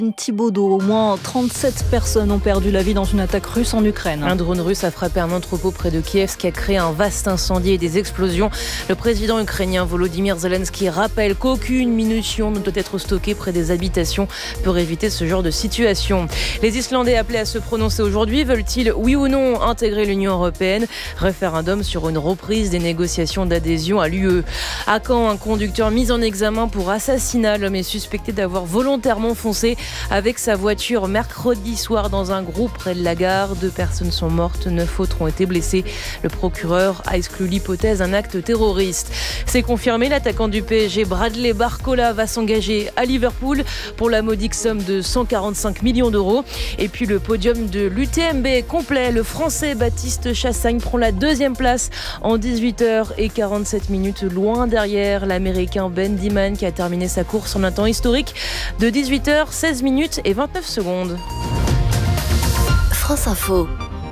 Thibaudot. Au moins 37 personnes ont perdu la vie dans une attaque russe en Ukraine. Un drone russe a frappé un entrepôt près de Kiev, ce qui a créé un vaste incendie et des explosions. Le président ukrainien Volodymyr Zelensky rappelle qu'aucune munition ne doit être stockée près des habitations pour éviter ce genre de situation. Les Islandais appelés à se prononcer aujourd'hui, veulent-ils, oui ou non, intégrer l'Union européenne ? Référendum sur une reprise des négociations d'adhésion à l'UE. À Caen, un conducteur mis en examen pour assassinat. L'homme est suspecté d'avoir volontairement foncé avec sa voiture mercredi soir dans un groupe près de la gare. 2 personnes sont mortes, 9 autres ont été blessées. Le procureur a exclu l'hypothèse d'un acte terroriste. C'est confirmé, l'attaquant du PSG Bradley Barcola va s'engager à Liverpool pour la modique somme de 145 millions d'euros. Et puis le podium de l'UTMB est complet. Le Français Baptiste Chassagne prend la 2e place en 18h47, loin derrière l'Américain Ben Diman qui a terminé sa course en un temps historique de 18h16 et 29 secondes. France Info.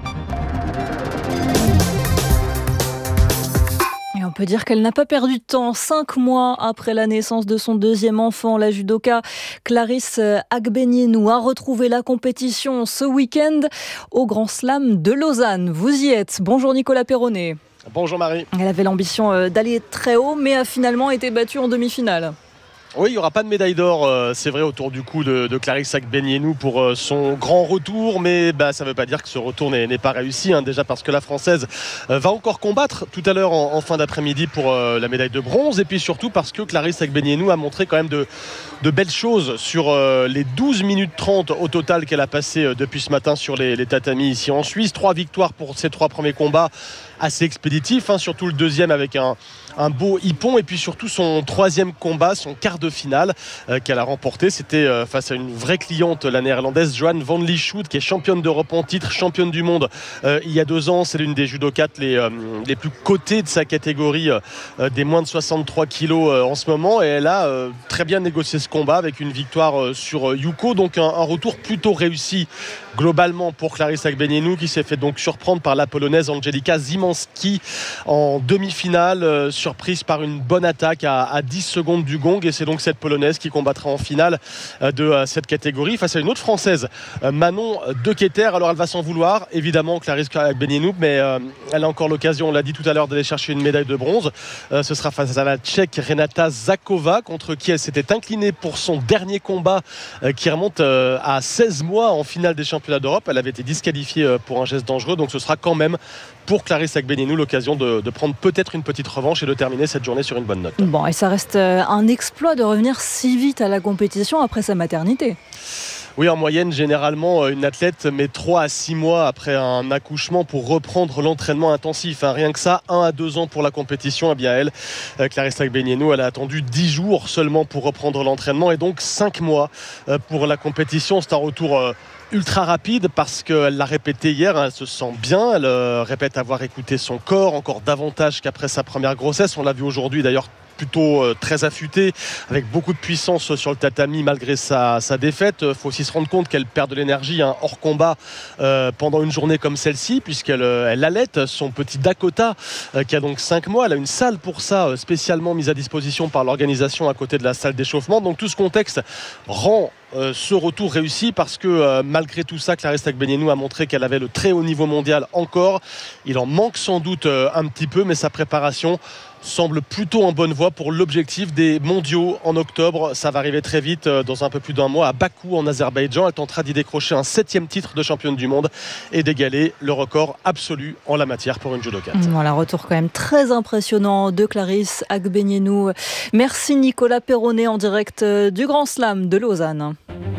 Et on peut dire qu'elle n'a pas perdu de temps. 5 mois après la naissance de son 2e enfant, la judoka Clarisse Agbenienou a retrouvé la compétition ce week-end au Grand Slam de Lausanne. Vous y êtes. Bonjour Nicolas Perronnet. Bonjour Marie. Elle avait l'ambition d'aller très haut, mais a finalement été battue en demi-finale. Oui, il n'y aura pas de médaille d'or, c'est vrai, autour du cou de Clarisse Agbenienou pour son grand retour, mais ça ne veut pas dire que ce retour n'est pas réussi, déjà parce que la Française va encore combattre tout à l'heure en fin d'après-midi pour la médaille de bronze, et puis surtout parce que Clarisse Agbenienou a montré quand même de belles choses sur les 12 minutes 30 au total qu'elle a passé depuis ce matin sur les tatamis ici en Suisse. 3 victoires pour ses 3 premiers combats, assez expéditifs, surtout le 2e avec un beau hippon, et puis surtout son 3e combat, son quart de finale qu'elle a remporté. C'était face à une vraie cliente, la néerlandaise Joanne van Lieshout, qui est championne d'Europe en titre, championne du monde il y a 2 ans. C'est l'une des judokates les plus cotées de sa catégorie des moins de 63 kilos en ce moment, et elle a très bien négocié ce combat avec une victoire sur Yuko, donc un retour plutôt réussi globalement pour Clarisse Agbenienou, qui s'est fait donc surprendre par la polonaise Angelika Zimanski en demi-finale, surprise par une bonne attaque à 10 secondes du gong, et c'est donc cette polonaise qui combattra en finale de cette catégorie face à une autre française, Manon Deketer. Alors elle va s'en vouloir évidemment, Clarisse Agbenienou, mais elle a encore l'occasion, on l'a dit tout à l'heure, d'aller chercher une médaille de bronze. Ce sera face à la Tchèque Renata Zakova, contre qui elle s'était inclinée pour son dernier combat qui remonte à 16 mois en finale des championnats d'Europe. Elle avait été disqualifiée pour un geste dangereux, donc ce sera quand même pour Clarisse Agbenienou l'occasion de prendre peut-être une petite revanche et de terminer cette journée sur une bonne note. Bon, et ça reste un exploit de revenir si vite à la compétition après sa maternité. Oui, en moyenne, généralement, une athlète met 3 à 6 mois après un accouchement pour reprendre l'entraînement intensif. Rien que ça, 1 à 2 ans pour la compétition. Eh bien, elle, Clarisse Agbenienou, elle a attendu 10 jours seulement pour reprendre l'entraînement, et donc 5 mois pour la compétition. C'est un retour ultra rapide parce qu'elle l'a répété hier, elle se sent bien, elle répète avoir écouté son corps encore davantage qu'après sa première grossesse. On l'a vu aujourd'hui d'ailleurs, plutôt très affûtée, avec beaucoup de puissance sur le tatami malgré sa défaite. Il faut aussi se rendre compte qu'elle perd de l'énergie hors combat pendant une journée comme celle-ci, puisqu'elle allaite son petit Dakota qui a donc 5 mois. Elle a une salle pour ça spécialement mise à disposition par l'organisation à côté de la salle d'échauffement. Donc tout ce contexte rend ce retour réussi, parce que malgré tout ça, Clarisse Agbenienou a montré qu'elle avait le très haut niveau mondial encore. Il en manque sans doute un petit peu, mais sa préparation semble plutôt en bonne voie pour l'objectif des mondiaux en octobre. Ça va arriver très vite, dans un peu plus d'1 mois, à Bakou en Azerbaïdjan. Elle tentera d'y décrocher un 7e titre de championne du monde et d'égaler le record absolu en la matière pour une judokate. Voilà, retour quand même très impressionnant de Clarisse Agbenienou. Merci Nicolas Perronnet en direct du Grand Slam de Lausanne.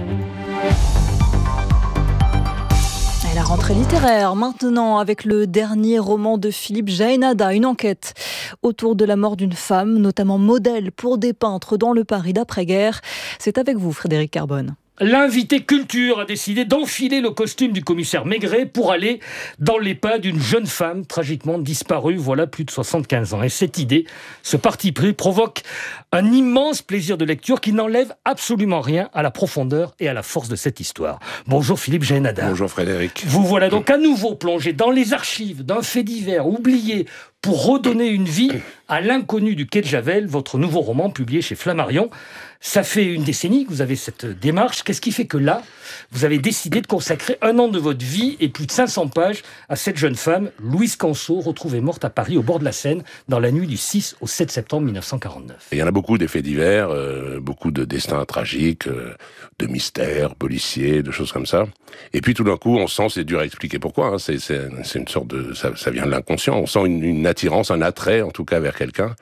Et la rentrée littéraire, maintenant, avec le dernier roman de Philippe Jaénada, une enquête autour de la mort d'une femme, notamment modèle pour des peintres dans le Paris d'après-guerre. C'est avec vous, Frédéric Carbone. L'invité culture a décidé d'enfiler le costume du commissaire Maigret pour aller dans les pas d'une jeune femme tragiquement disparue voilà plus de 75 ans. Et cette idée, ce parti pris, provoque un immense plaisir de lecture qui n'enlève absolument rien à la profondeur et à la force de cette histoire. Bonjour Philippe Jaénada. Bonjour Frédéric. Vous voilà donc à nouveau plongé dans les archives d'un fait divers oublié, pour redonner une vie à l'inconnu du quai de Javel, votre nouveau roman publié chez Flammarion. Ça fait une décennie que vous avez cette démarche. Qu'est-ce qui fait que là, vous avez décidé de consacrer 1 an de votre vie et plus de 500 pages à cette jeune femme, Louise Canso, retrouvée morte à Paris au bord de la Seine dans la nuit du 6 au 7 septembre 1949. Il y en a beaucoup d'effets divers, beaucoup de destins tragiques, de mystères policiers, de choses comme ça. Et puis tout d'un coup, on sent, c'est dur à expliquer pourquoi, hein, c'est une sorte de... Ça vient de l'inconscient. On sent une attirance, un attrait, en tout cas, vers quelqu'un,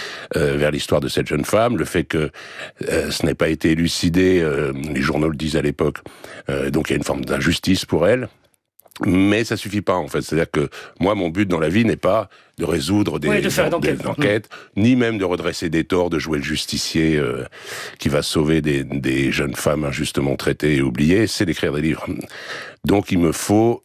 vers l'histoire de cette jeune femme, le fait que ce n'ait pas été élucidé, les journaux le disent à l'époque, donc il y a une forme d'injustice pour elle. Mais ça suffit pas, en fait. C'est-à-dire que moi, mon but dans la vie n'est pas de résoudre des enquêtes, ni même de redresser des torts, de jouer le justicier qui va sauver des jeunes femmes injustement traitées et oubliées. C'est d'écrire des livres. Donc, il me faut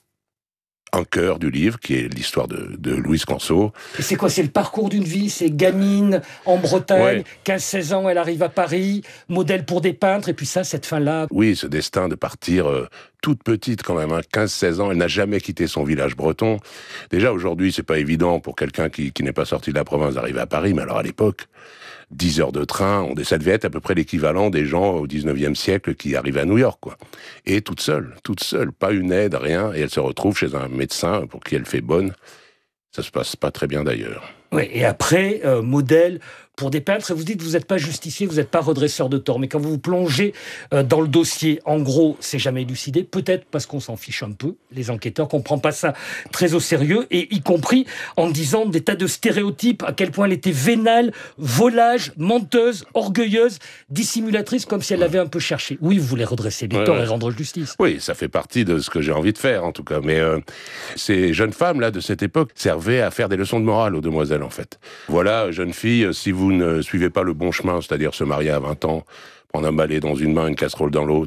un cœur du livre, qui est l'histoire de Louise Canso. Et c'est quoi? C'est le parcours d'une vie? C'est gamine en Bretagne, 15-16 ans, elle arrive à Paris, modèle pour des peintres, et puis ça, cette fin-là. Oui, ce destin de partir toute petite quand même, hein, 15-16 ans, elle n'a jamais quitté son village breton. Déjà, aujourd'hui, c'est pas évident pour quelqu'un qui n'est pas sorti de la province d'arriver à Paris, mais alors à l'époque, 10 heures de train, ça devait être à peu près l'équivalent des gens au 19e siècle qui arrivaient à New York, quoi. Et toute seule, pas une aide, rien, et elle se retrouve chez un médecin pour qui elle fait bonne. Ça se passe pas très bien d'ailleurs. Oui, et après, modèle pour des peintres, vous dites que vous n'êtes pas justicier, vous n'êtes pas redresseur de tort, mais quand vous vous plongez dans le dossier, en gros, c'est jamais élucidé, peut-être parce qu'on s'en fiche un peu, les enquêteurs, qu'on ne prend pas ça très au sérieux, et y compris en disant des tas de stéréotypes, à quel point elle était vénale, volage, menteuse, orgueilleuse, dissimulatrice, comme si elle l'avait un peu cherché. Oui, vous voulez redresser les torts et rendre justice. Oui, ça fait partie de ce que j'ai envie de faire, en tout cas. Mais ces jeunes femmes-là de cette époque servaient à faire des leçons de morale aux demoiselles, en fait. Voilà, jeune fille, si vous ne suivez pas le bon chemin, c'est-à-dire se marier à 20 ans, prendre un balai dans une main, une casserole dans l'autre,